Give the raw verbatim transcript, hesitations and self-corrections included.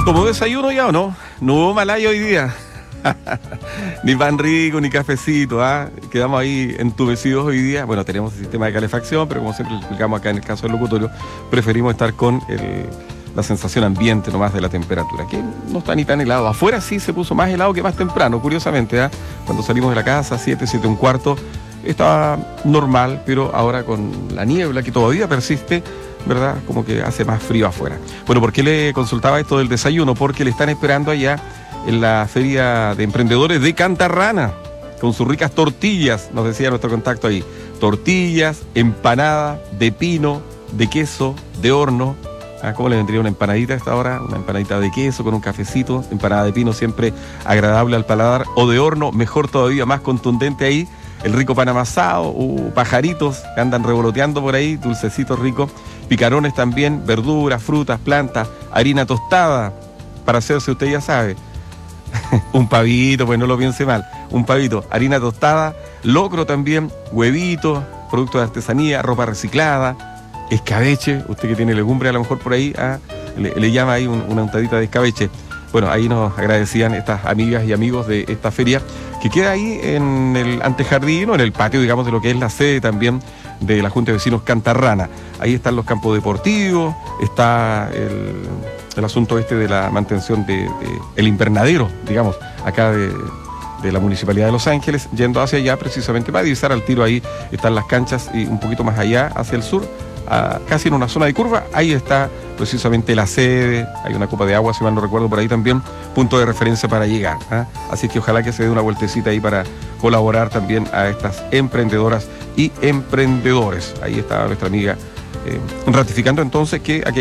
¿Tomó desayuno ya o no? No hubo malaya hoy día. Ni pan rico, ni cafecito, ¿ah? Quedamos ahí entumecidos hoy día. Bueno, tenemos el sistema de calefacción, pero como siempre explicamos acá en el caso del locutorio, preferimos estar con el, la sensación ambiente nomás de la temperatura, que no está ni tan helado. Afuera sí se puso más helado que más temprano, curiosamente, ¿ah? Cuando salimos de la casa, siete, siete, un cuarto, estaba normal, pero ahora con la niebla que todavía persiste, ¿verdad? Como que hace más frío afuera. Bueno, ¿por qué le consultaba esto del desayuno? Porque le están esperando allá en la Feria de Emprendedores de Cantarrana, con sus ricas tortillas, nos decía nuestro contacto ahí. Tortillas, empanada de pino, de queso, de horno. Ah, ¿cómo le vendría una empanadita a esta hora? Una empanadita de queso con un cafecito, empanada de pino siempre agradable al paladar, o de horno, mejor todavía, más contundente ahí. El rico pan amasado, uh, pajaritos que andan revoloteando por ahí, dulcecitos ricos, picarones también, verduras, frutas, plantas, harina tostada, para hacerse, usted ya sabe, un pavito, pues no lo piense mal, un pavito, harina tostada, locro también, huevitos, productos de artesanía, ropa reciclada, escabeche, usted que tiene legumbre a lo mejor por ahí, ah, le, le llama ahí un, una untadita de escabeche. Bueno, ahí nos agradecían estas amigas y amigos de esta feria, que queda ahí en el antejardín o en el patio, digamos, de lo que es la sede también de la Junta de Vecinos Cantarrana. Ahí están los campos deportivos, está el, el asunto este de la mantención de, de el invernadero, digamos, acá de, de la Municipalidad de Los Ángeles, yendo hacia allá precisamente para divisar al tiro. Ahí están las canchas y un poquito más allá, hacia el sur, a, casi en una zona de curva, ahí está precisamente la sede, hay una copa de agua, si mal no recuerdo, por ahí también, punto de referencia para llegar, ¿eh? Así que ojalá que se dé una vueltecita ahí para colaborar también a estas emprendedoras y emprendedores. Ahí está nuestra amiga eh, ratificando entonces que aquí